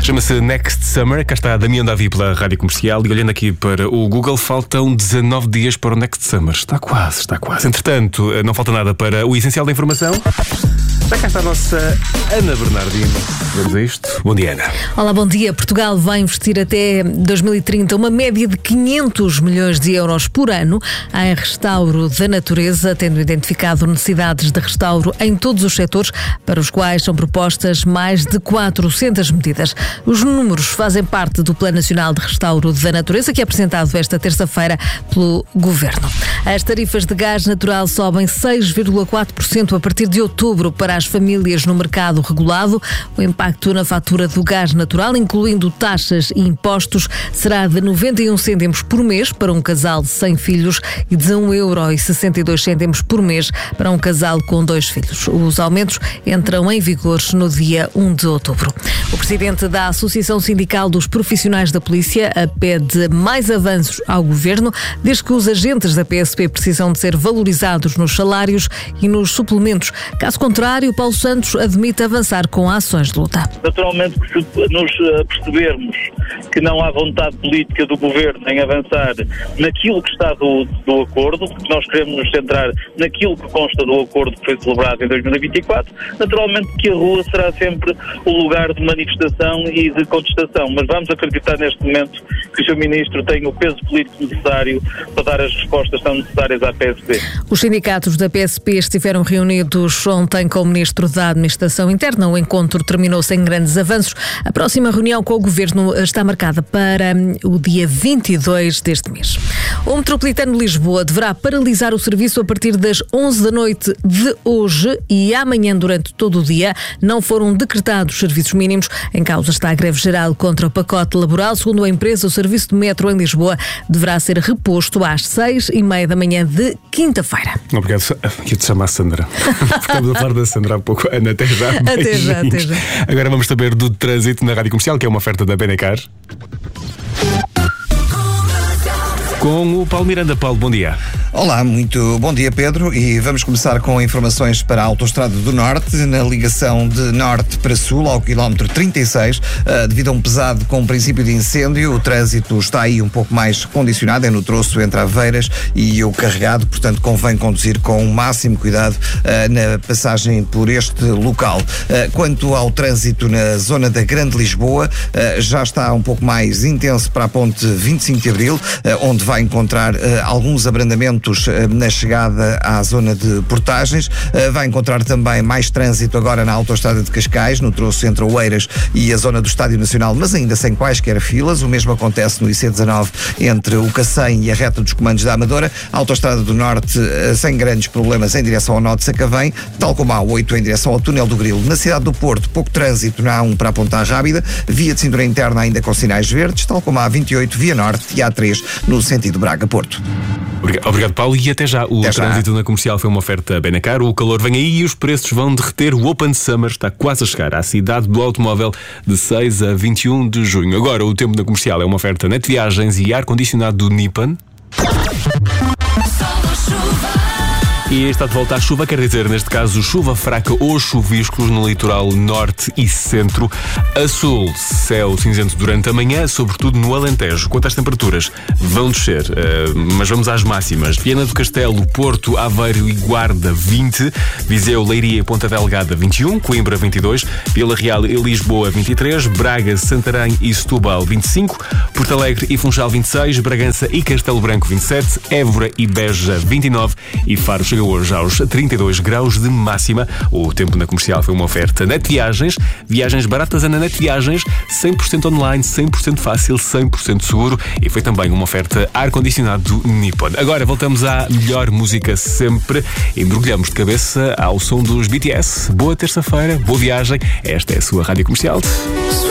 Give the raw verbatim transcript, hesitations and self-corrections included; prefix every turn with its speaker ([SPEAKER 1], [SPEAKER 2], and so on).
[SPEAKER 1] Chama-se Next Summer. Cá está a Damião Davi pela Rádio Comercial. E olhando aqui para o Google, faltam dezanove dias para o Next Summer. Está quase, está quase. Entretanto, não falta nada para o essencial da informação. Já cá está a nossa Ana Bernardino. Vamos a isto. Bom dia, Ana.
[SPEAKER 2] Olá, bom dia. Portugal vai investir até dois mil e trinta uma média de quinhentos milhões de euros por ano em restauro da natureza, tendo identificado necessidades de restauro em todos os setores, para os quais são propostas mais de quatrocentas medidas. Os números fazem parte do Plano Nacional de Restauro da Natureza, que é apresentado esta terça-feira pelo Governo. As tarifas de gás natural sobem seis vírgula quatro por cento a partir de outubro para as famílias no mercado regulado. O impacto na fatura do gás natural, incluindo taxas e impostos, será de noventa e um cêntimos por mês para um casal sem filhos e de um euro e sessenta e dois cêntimos por mês para um casal com dois filhos. Os aumentos entram em vigor no dia um de outubro. O presidente da Associação Sindical dos Profissionais da Polícia pede mais avanços ao Governo, desde que os agentes da P S P precisam de ser valorizados nos salários e nos suplementos. Caso contrário, Paulo Santos admite avançar com ações de luta.
[SPEAKER 3] Naturalmente, se nos percebermos que não há vontade política do Governo em avançar naquilo que está do, do acordo, porque nós queremos nos centrar naquilo que consta do acordo que foi celebrado em dois mil e vinte e quatro, naturalmente que a rua será sempre o lugar de manifestação e de contestação, mas vamos acreditar neste momento que o senhor Ministro tem o peso político necessário para dar as respostas tão necessárias à P S P.
[SPEAKER 2] Os sindicatos da P S P estiveram reunidos ontem com o Ministro da Administração Interna. O encontro terminou sem grandes avanços. A próxima reunião com o Governo está marcada para o dia vinte e dois deste mês. O Metropolitano de Lisboa deverá paralisar o serviço a partir das onze da noite de hoje e amanhã durante todo o dia. Não foram decretados serviços mínimos. Em causa está a greve geral contra o pacote laboral. Segundo a empresa, o serviço de metro em Lisboa deverá ser reposto às seis e meia da manhã de quinta-feira.
[SPEAKER 1] Obrigado. Eu te chamo a Sandra. Ficamos a falar da Sandra há pouco. Ana, até já.
[SPEAKER 2] Até já, até já.
[SPEAKER 1] Agora vamos saber do trânsito na Rádio Comercial, que é uma oferta da Benacar. Com o Paulo Miranda. Paulo, bom dia.
[SPEAKER 4] Olá, muito bom dia, Pedro, e vamos começar com informações para a Autostrada do Norte, na ligação de norte para sul, ao quilómetro trinta e seis, uh, devido a um pesado com princípio de incêndio. O trânsito está aí um pouco mais condicionado, é no troço entre Aveiras e o Carregado, portanto convém conduzir com o máximo cuidado uh, na passagem por este local. Uh, quanto ao trânsito na zona da Grande Lisboa, uh, já está um pouco mais intenso para a ponte vinte e cinco de Abril, uh, onde vai encontrar uh, alguns abrandamentos na chegada à zona de Portagens. Vai encontrar também mais trânsito agora na Autostrada de Cascais, no troço entre Oeiras e a zona do Estádio Nacional, mas ainda sem quaisquer filas. O mesmo acontece no I C dezanove entre o Cacém e a reta dos Comandos da Amadora. A Autostrada do Norte sem grandes problemas em direção ao nó de Sacavém, tal como a A oito em direção ao Túnel do Grilo. Na cidade do Porto, pouco trânsito na A um para a Ponta Rábida, via de cintura interna ainda com sinais verdes, tal como a A vinte e oito via Norte e a A três no sentido Braga-Porto.
[SPEAKER 1] Obrigado, Paulo, e até já. O
[SPEAKER 4] até
[SPEAKER 1] trânsito
[SPEAKER 4] já.
[SPEAKER 1] Na Comercial foi uma oferta Benacar. O calor vem aí e os preços vão derreter. O Open Summer está quase a chegar à cidade do automóvel de seis a vinte e um de junho. Agora, o tempo na Comercial é uma oferta Net Viagens e ar-condicionado do Nippon. E está de volta à chuva, quer dizer, neste caso, chuva fraca ou chuviscos no litoral norte e centro. A sul, céu cinzento durante a manhã, sobretudo no Alentejo. Quanto às temperaturas, vão descer, uh, mas vamos às máximas. Viana do Castelo, Porto, Aveiro e Guarda, vinte. Viseu, Leiria e Ponta Delgada, vinte e um. Coimbra, vinte e dois. Vila Real e Lisboa, vinte e três. Braga, Santarém e Setúbal, vinte e cinco. Porto Alegre e Funchal, vinte e seis. Bragança e Castelo Branco, vinte e sete. Évora e Beja, vinte e nove. E Faro chega hoje aos trinta e dois graus de máxima. O tempo na Comercial foi uma oferta Net Viagens. Viagens baratas é na Net Viagens, cem por cento online, cem por cento fácil, cem por cento seguro. E foi também uma oferta ar-condicionado do Nippon. Agora voltamos à melhor música sempre e mergulhamos de cabeça ao som dos B T S. Boa terça-feira, boa viagem. Esta é a sua Rádio Comercial.